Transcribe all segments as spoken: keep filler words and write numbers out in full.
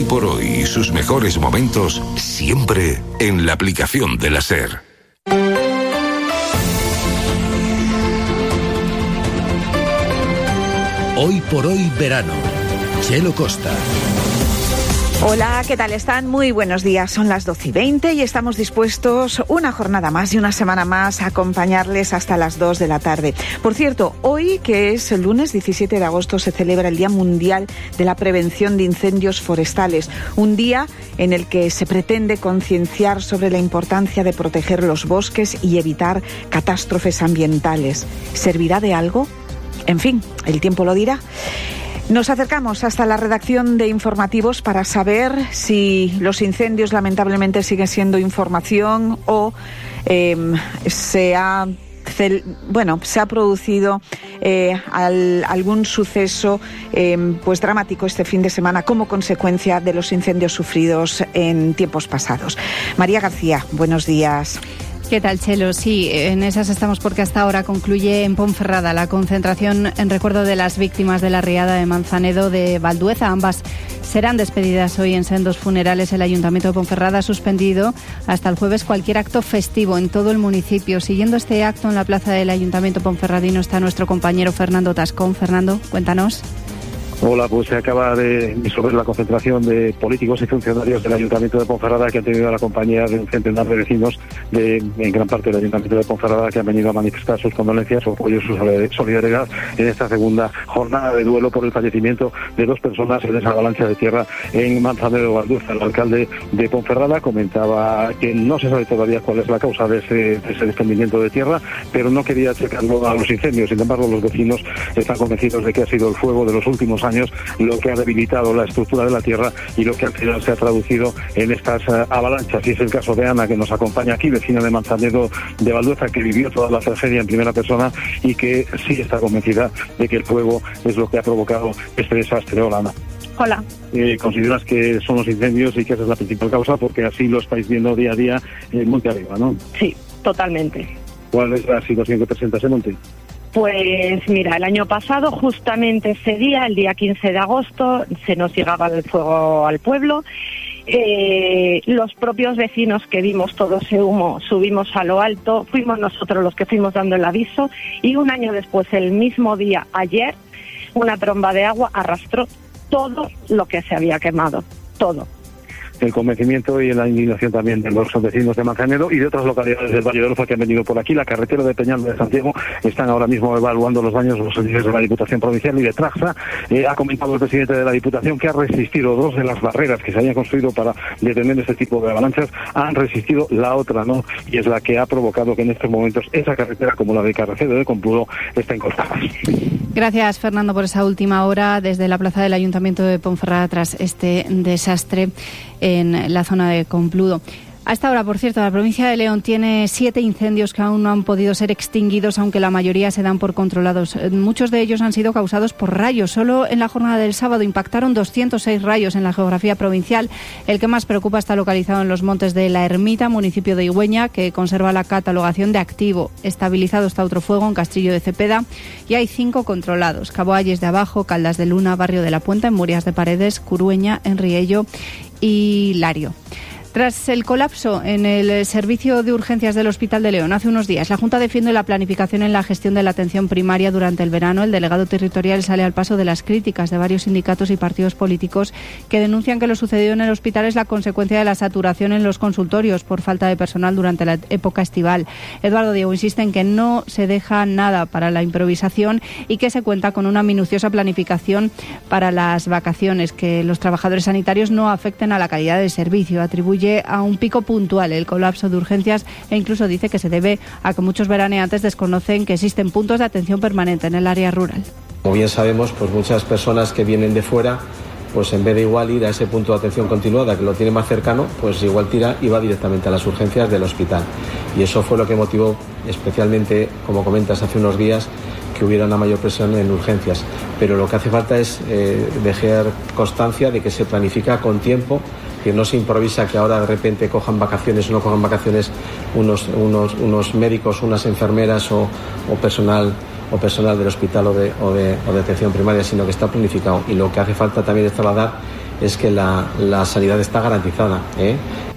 por hoy y sus mejores momentos siempre en la aplicación de la SER. Hoy por hoy verano. Chelo Costa. Hola, ¿qué tal están? Muy buenos días, son las doce y veinte y estamos dispuestos una jornada más y una semana más a acompañarles hasta las dos de la tarde. Por cierto, hoy, que es el lunes diecisiete de agosto, se celebra el Día Mundial de la Prevención de Incendios Forestales, un día en el que se pretende concienciar sobre la importancia de proteger los bosques y evitar catástrofes ambientales. ¿Servirá de algo? En fin, el tiempo lo dirá. Nos acercamos hasta la redacción de informativos para saber si los incendios lamentablemente siguen siendo información o eh, se ha bueno se ha producido eh, al, algún suceso eh, pues dramático este fin de semana como consecuencia de los incendios sufridos en tiempos pasados. María García, buenos días. ¿Qué tal, Chelo? Sí, en esas estamos porque hasta ahora concluye en Ponferrada la concentración en recuerdo de las víctimas de la riada de Manzanedo de Valdueza. Ambas serán despedidas hoy en sendos funerales. El Ayuntamiento de Ponferrada ha suspendido hasta el jueves cualquier acto festivo en todo el municipio. Siguiendo este acto en la plaza del Ayuntamiento ponferradino está nuestro compañero Fernando Tascón. Fernando, cuéntanos. Hola, pues se acaba de disolver la concentración de políticos y funcionarios del Ayuntamiento de Ponferrada que han tenido la compañía de un centenar de vecinos de en gran parte del Ayuntamiento de Ponferrada que han venido a manifestar sus condolencias, su apoyo y su solidaridad en esta segunda jornada de duelo por el fallecimiento de dos personas en esa avalancha de tierra en Manzanedo de Valdueza. El alcalde de Ponferrada comentaba que no se sabe todavía cuál es la causa de ese, de ese desprendimiento de tierra, pero no quería checarlo a los incendios. Sin embargo, los vecinos están convencidos de que ha sido el fuego de los últimos años lo que ha debilitado la estructura de la tierra y lo que al final se ha traducido en estas uh, avalanchas. Y es el caso de Ana, que nos acompaña aquí, vecina de Manzanedo de Valdueza, que vivió toda la tragedia en primera persona y que sí está convencida de que el fuego es lo que ha provocado este desastre. Hola, Ana. Hola. Eh, ¿Consideras que son los incendios y que esa es la principal causa? Porque así lo estáis viendo día a día en Monte Arriba, ¿no? Sí, totalmente. ¿Cuál es la situación que presenta ese monte? Pues mira, el año pasado, justamente ese día, el día quince de agosto, se nos llegaba el fuego al pueblo. Eh, los propios vecinos que vimos todo ese humo, subimos a lo alto, fuimos nosotros los que fuimos dando el aviso y un año después, el mismo día, ayer, una tromba de agua arrastró todo lo que se había quemado, todo. El convencimiento y la indignación también de los vecinos de Manzanedo y de otras localidades del Valle de Oza que han venido por aquí. La carretera de Peñal de Santiago están ahora mismo evaluando los daños los servicios de la Diputación Provincial y de Traxa. Eh, ha comentado el presidente de la Diputación que ha resistido dos de las barreras que se habían construido para detener este tipo de avalanchas, han resistido la otra, ¿no? Y es la que ha provocado que en estos momentos esa carretera, como la de Carracedo de Compludo, estén cortadas. Gracias, Fernando, por esa última hora desde la plaza del Ayuntamiento de Ponferrada tras este desastre en la zona de Compludo. A esta hora, por cierto, la provincia de León tiene siete incendios que aún no han podido ser extinguidos, aunque la mayoría se dan por controlados. Muchos de ellos han sido causados por rayos. Solo en la jornada del sábado impactaron doscientos seis rayos en la geografía provincial. El que más preocupa está localizado en los montes de La Ermita, municipio de Igüeña, que conserva la catalogación de activo. Estabilizado está otro fuego en Castillo de Cepeda y hay cinco controlados: Caboalles de Abajo, Caldas de Luna, Barrio de la Puenta, en Murias de Paredes, Curueña, en Riello y Lario. Tras el colapso en el servicio de urgencias del Hospital de León hace unos días, la Junta defiende la planificación en la gestión de la atención primaria durante el verano. El delegado territorial sale al paso de las críticas de varios sindicatos y partidos políticos que denuncian que lo sucedido en el hospital es la consecuencia de la saturación en los consultorios por falta de personal durante la época estival. Eduardo Diego insiste en que no se deja nada para la improvisación y que se cuenta con una minuciosa planificación para las vacaciones, que los trabajadores sanitarios no afecten a la calidad del servicio. Atribuye a un pico puntual el colapso de urgencias e incluso dice que se debe a que muchos veraneantes desconocen que existen puntos de atención permanente en el área rural. Como bien sabemos, pues muchas personas que vienen de fuera, pues en vez de igual ir a ese punto de atención continuada que lo tiene más cercano, pues igual tira y va directamente a las urgencias del hospital. Y eso fue lo que motivó especialmente, como comentas hace unos días, que hubiera una mayor presión en urgencias. Pero lo que hace falta es eh, dejar constancia de que se planifica con tiempo, que no se improvisa que ahora de repente cojan vacaciones o no cojan vacaciones unos, unos, unos médicos, unas enfermeras o, o personal o personal del hospital o de, o, de, o de atención primaria, sino que está planificado. Y lo que hace falta también es trasladar es que la, la sanidad está garantizada, ¿eh?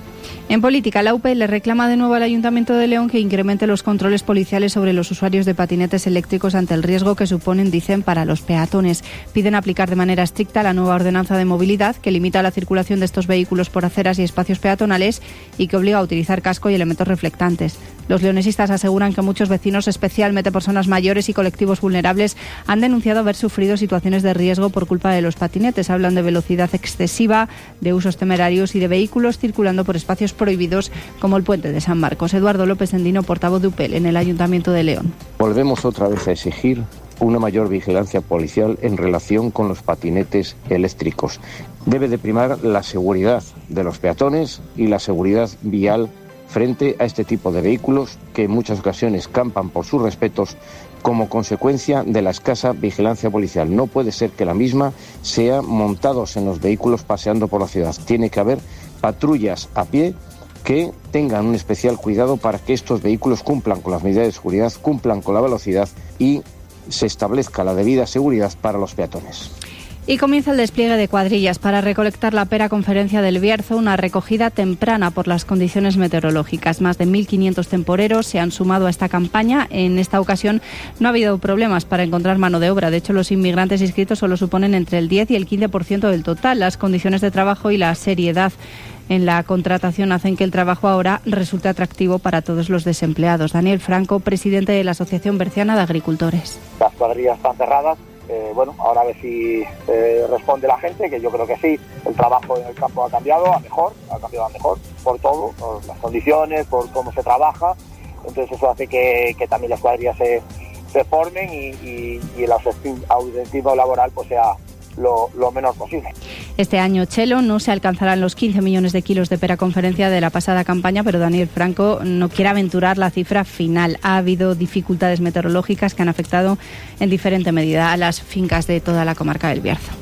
En política, la U P le reclama de nuevo al Ayuntamiento de León que incremente los controles policiales sobre los usuarios de patinetes eléctricos ante el riesgo que suponen, dicen, para los peatones. Piden aplicar de manera estricta la nueva ordenanza de movilidad que limita la circulación de estos vehículos por aceras y espacios peatonales y que obliga a utilizar casco y elementos reflectantes. Los leonesistas aseguran que muchos vecinos, especialmente personas mayores y colectivos vulnerables, han denunciado haber sufrido situaciones de riesgo por culpa de los patinetes. Hablan de velocidad excesiva, de usos temerarios y de vehículos circulando por espacios prohibidos como el puente de San Marcos. Eduardo López Endino, portavoz de U P L en el Ayuntamiento de León. Volvemos otra vez a exigir una mayor vigilancia policial en relación con los patinetes eléctricos. Debe de primar la seguridad de los peatones y la seguridad vial frente a este tipo de vehículos que en muchas ocasiones campan por sus respetos como consecuencia de la escasa vigilancia policial. No puede ser que la misma sea montados en los vehículos paseando por la ciudad. Tiene que haber patrullas a pie que tengan un especial cuidado para que estos vehículos cumplan con las medidas de seguridad, cumplan con la velocidad y se establezca la debida seguridad para los peatones. Y comienza el despliegue de cuadrillas para recolectar la pera Conferencia del Bierzo, una recogida temprana por las condiciones meteorológicas. Más de mil quinientos temporeros se han sumado a esta campaña. En esta ocasión no ha habido problemas para encontrar mano de obra. De hecho, los inmigrantes inscritos solo suponen entre el diez y el quince por ciento del total. Las condiciones de trabajo y la seriedad en la contratación hacen que el trabajo ahora resulte atractivo para todos los desempleados. Daniel Franco, presidente de la Asociación Berciana de Agricultores. Las cuadrillas están cerradas. Eh, bueno, ahora a ver si eh, responde la gente, que yo creo que sí. El trabajo en el campo ha cambiado a mejor, ha cambiado a mejor por todo, por las condiciones, por cómo se trabaja. Entonces eso hace que, que también las cuadrillas se, se formen y, y, y el ausentismo laboral pues sea Lo, lo menor posible. Este año, Chelo, no se alcanzarán los quince millones de kilos de pera Conferencia de la pasada campaña, pero Daniel Franco no quiere aventurar la cifra final. Ha habido dificultades meteorológicas que han afectado en diferente medida a las fincas de toda la comarca del Bierzo.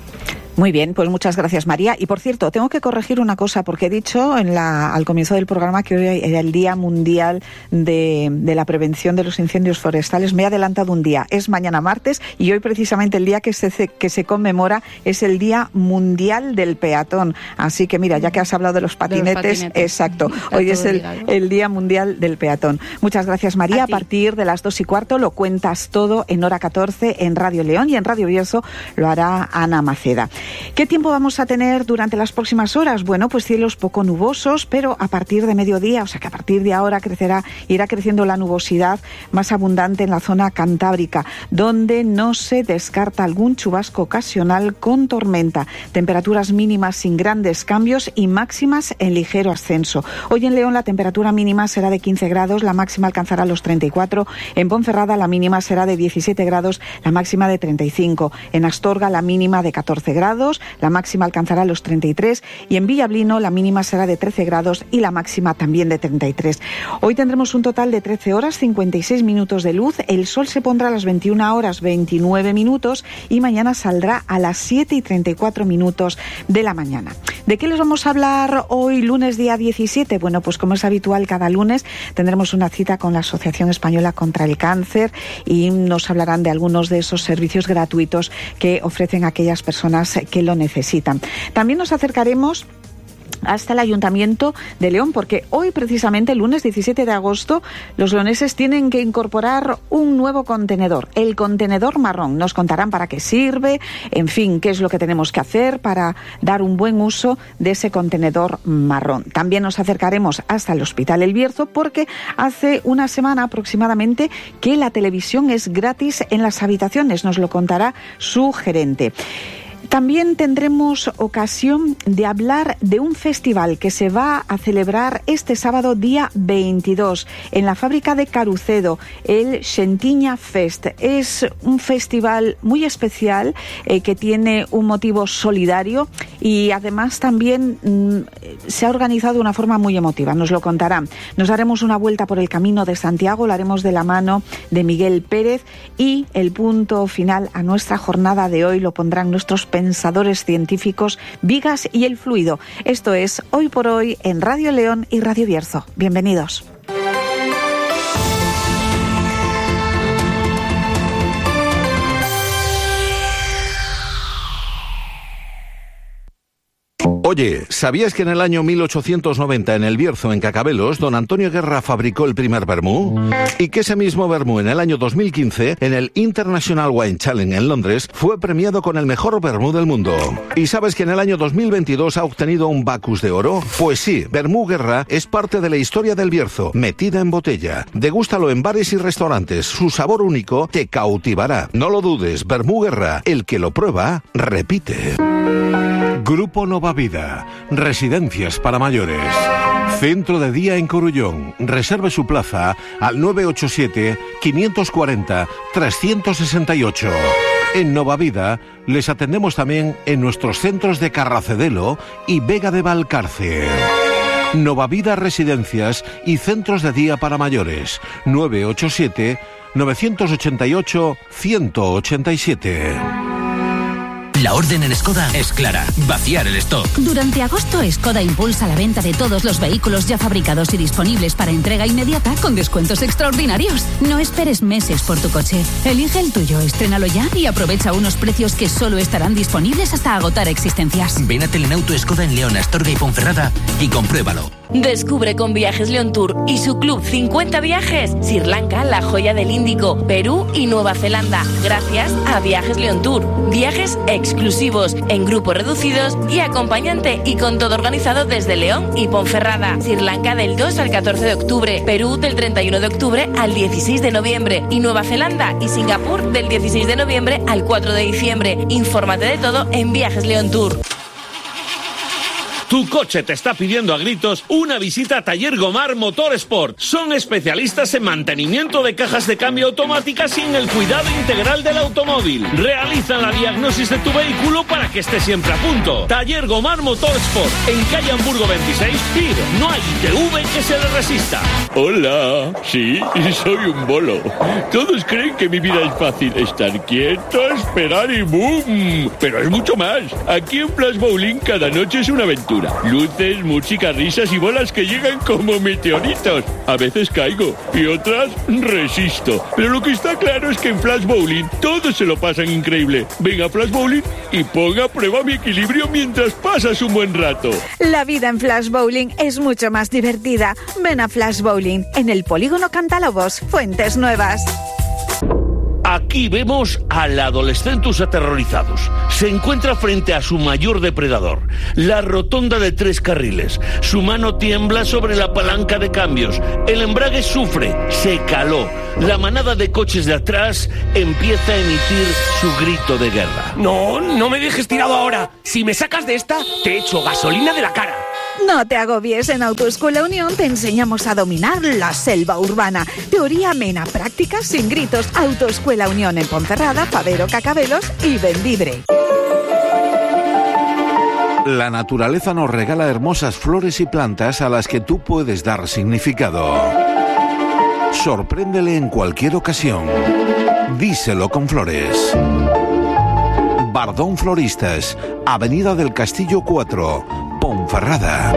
Muy bien, pues muchas gracias, María. Y por cierto, tengo que corregir una cosa, porque he dicho en la, al comienzo del programa que hoy era el Día Mundial de, de la Prevención de los Incendios Forestales. Me he adelantado un día, es mañana martes, y hoy precisamente el día que se, que se conmemora es el Día Mundial del Peatón. Así que mira, ya que has hablado de los patinetes, de los patinetes. Exacto, hoy es el, el Día Mundial del Peatón. Muchas gracias, María. A, a partir de las dos y cuarto lo cuentas todo en Hora catorce en Radio León, y en Radio Bierzo lo hará Ana Maceda. ¿Qué tiempo vamos a tener durante las próximas horas? Bueno, pues cielos poco nubosos, pero a partir de mediodía, o sea que a partir de ahora crecerá, irá creciendo la nubosidad más abundante en la zona cantábrica, donde no se descarta algún chubasco ocasional con tormenta. Temperaturas mínimas sin grandes cambios y máximas en ligero ascenso. Hoy en León la temperatura mínima será de quince grados, la máxima alcanzará los treinta y cuatro. En Ponferrada la mínima será de diecisiete grados, la máxima de treinta y cinco. En Astorga la mínima de catorce grados. La máxima alcanzará los treinta y tres, y en Villablino la mínima será de trece grados y la máxima también de treinta y tres. Hoy tendremos un total de trece horas cincuenta y seis minutos de luz. El sol se pondrá a las veintiuna horas veintinueve minutos y mañana saldrá a las siete y treinta y cuatro minutos de la mañana. ¿De qué les vamos a hablar hoy, lunes día diecisiete? Bueno, pues como es habitual, cada lunes tendremos una cita con la Asociación Española contra el Cáncer y nos hablarán de algunos de esos servicios gratuitos que ofrecen a aquellas personas que lo necesitan. También nos acercaremos hasta el Ayuntamiento de León, porque hoy precisamente, el lunes diecisiete de agosto, los leoneses tienen que incorporar un nuevo contenedor, el contenedor marrón. Nos contarán para qué sirve, en fin, qué es lo que tenemos que hacer para dar un buen uso de ese contenedor marrón. También nos acercaremos hasta el Hospital El Bierzo, porque hace una semana aproximadamente que la televisión es gratis en las habitaciones. Nos lo contará su gerente. También tendremos ocasión de hablar de un festival que se va a celebrar este sábado día veintidós en la fábrica de Carucedo, el Xentiña Fest. Es un festival muy especial eh, que tiene un motivo solidario y además también mmm, se ha organizado de una forma muy emotiva. Nos lo contarán. Nos daremos una vuelta por el Camino de Santiago, lo haremos de la mano de Miguel Pérez, y el punto final a nuestra jornada de hoy lo pondrán nuestros pensadores científicos Vigas y el Fluido. Esto es Hoy por Hoy en Radio León y Radio Bierzo. Bienvenidos. Oye, ¿sabías que en el año mil ochocientos noventa en el Bierzo, en Cacabelos, don Antonio Guerra fabricó el primer vermú? Y que ese mismo vermú en el año dos mil quince, en el International Wine Challenge en Londres, fue premiado con el mejor vermú del mundo. ¿Y sabes que en el año dos mil veintidós ha obtenido un Bacus de oro? Pues sí, Vermú Guerra es parte de la historia del Bierzo, metida en botella. Degústalo en bares y restaurantes, su sabor único te cautivará. No lo dudes, Vermú Guerra, el que lo prueba, repite. Grupo Nova Vida, residencias para mayores. Centro de día en Corullón. Reserve su plaza al nueve ocho siete, quinientos cuarenta, trescientos sesenta y ocho. En Nova Vida les atendemos también en nuestros centros de Carracedelo y Vega de Valcarce. Nova Vida Residencias y Centros de Día para Mayores. nueve ocho siete, nueve ocho ocho, uno ocho siete. La orden en Skoda es clara: vaciar el stock. Durante agosto, Skoda impulsa la venta de todos los vehículos ya fabricados y disponibles para entrega inmediata con descuentos extraordinarios. No esperes meses por tu coche. Elige el tuyo, estrénalo ya y aprovecha unos precios que solo estarán disponibles hasta agotar existencias. Ven a Telenauto Skoda en León, Astorga y Ponferrada y compruébalo. Descubre con Viajes León Tour y su club cincuenta viajes Sri Lanka, la joya del Índico, Perú y Nueva Zelanda, gracias a Viajes León Tour. Viajes exclusivos, en grupos reducidos y acompañante, y con todo organizado desde León y Ponferrada. Sri Lanka del dos al catorce de octubre, Perú del treinta y uno de octubre al dieciséis de noviembre y Nueva Zelanda y Singapur del dieciséis de noviembre al cuatro de diciembre. Infórmate de todo en Viajes León Tour. Tu coche te está pidiendo a gritos una visita a Taller Gomar Motorsport. Son especialistas en mantenimiento de cajas de cambio automáticas y en el cuidado integral del automóvil. Realizan la diagnosis de tu vehículo para que esté siempre a punto. Taller Gomar Motorsport, en calle Hamburgo veintiséis, Piro. No hay I T V que se le resista. Hola, sí, soy un bolo. Todos creen que mi vida es fácil. Estar quieto, esperar y ¡boom! Pero es mucho más. Aquí en Flash Bowling cada noche es una aventura. Luces, música, risas y bolas que llegan como meteoritos. A veces caigo y otras resisto. Pero lo que está claro es que en Flash Bowling todos se lo pasan increíble. Ven a Flash Bowling y ponga a prueba mi equilibrio mientras pasas un buen rato. La vida en Flash Bowling es mucho más divertida. Ven a Flash Bowling en el Polígono Cantalobos, Fuentes Nuevas. Aquí vemos al Adolescentus aterrorizados. Se encuentra frente a su mayor depredador, la rotonda de tres carriles. Su mano tiembla sobre la palanca de cambios. El embrague sufre, se caló. La manada de coches de atrás empieza a emitir su grito de guerra. No, no me dejes tirado ahora. Si me sacas de esta, te echo gasolina de la cara. No te agobies, en Autoescuela Unión te enseñamos a dominar la selva urbana. Teoría amena, prácticas sin gritos. Autoescuela Unión en Ponferrada, Fabero, Cacabelos y Bembibre. La naturaleza nos regala hermosas flores y plantas a las que tú puedes dar significado. Sorpréndele en cualquier ocasión. Díselo con flores. Bardón Floristas, Avenida del Castillo cuatro, Ponferrada.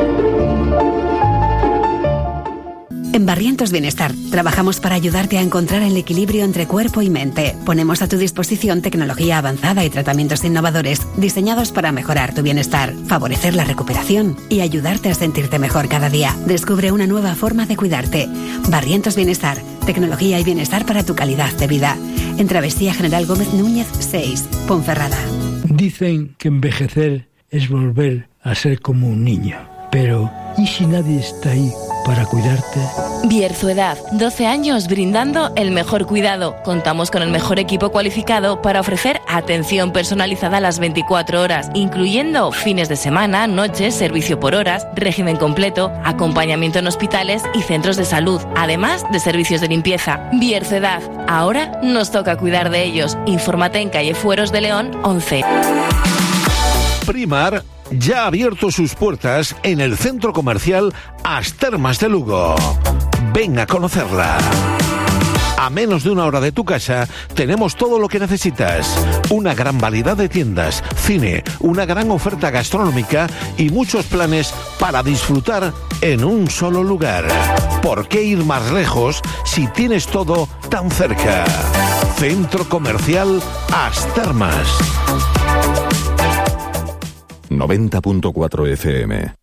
En Barrientos Bienestar trabajamos para ayudarte a encontrar el equilibrio entre cuerpo y mente. Ponemos a tu disposición tecnología avanzada y tratamientos innovadores diseñados para mejorar tu bienestar, favorecer la recuperación y ayudarte a sentirte mejor cada día. Descubre una nueva forma de cuidarte. Barrientos Bienestar, tecnología y bienestar para tu calidad de vida. En Travesía General Gómez Núñez seis, Ponferrada. Dicen que envejecer es volver a ser como un niño. Pero, ¿y si nadie está ahí para cuidarte? Bierzo Edad, doce años brindando el mejor cuidado. Contamos con el mejor equipo cualificado para ofrecer atención personalizada las veinticuatro horas, incluyendo fines de semana, noches, servicio por horas, régimen completo, acompañamiento en hospitales y centros de salud, además de servicios de limpieza. Bierzo Edad, ahora nos toca cuidar de ellos. Infórmate en calle Fueros de León once. Primar ya ha abierto sus puertas en el centro comercial As Termas de Lugo. Ven a conocerla. A menos de una hora de tu casa tenemos todo lo que necesitas. Una gran variedad de tiendas, cine, una gran oferta gastronómica y muchos planes para disfrutar en un solo lugar. ¿Por qué ir más lejos si tienes todo tan cerca? Centro Comercial As Termas. noventa punto cuatro F M.